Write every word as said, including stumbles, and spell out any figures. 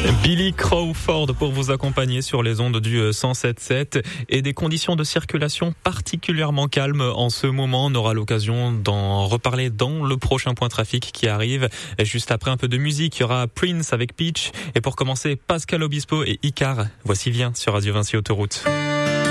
Billy Crawford pour vous accompagner sur les ondes du cent sept sept et des conditions de circulation particulièrement calmes en ce moment. On aura l'occasion d'en reparler dans le prochain point trafic qui arrive. Et juste après un peu de musique, il y aura Prince avec Peach. Et pour commencer, Pascal Obispo et Icar. Voici Vient sur Radio Vinci Autoroute.